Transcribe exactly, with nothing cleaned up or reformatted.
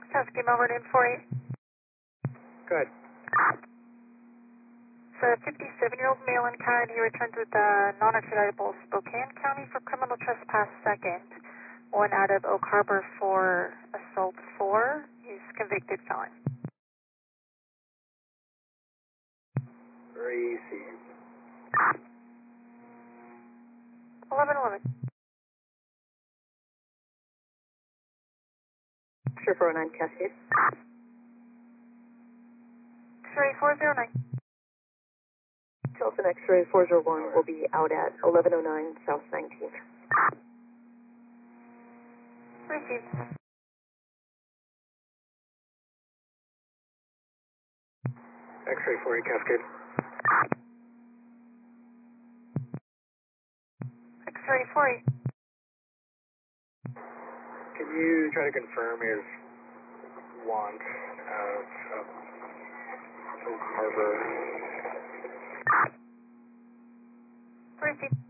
Cascade Melbourne in four eight. Good. So a fifty-seven-year-old male in Canada, he returns with a non-extraditable Spokane County for criminal trespass second. One out of Oak Harbor for assault four. He's convicted felon. Received. eleven eleven. Sure, four oh nine Cascade. X-ray four zero nine. Delta X-ray four zero one will be out at eleven oh nine South nineteenth. Received. X-ray four eight Cascade. X-ray four eight. Can you try to confirm his want of, of Oak Harbor? Received.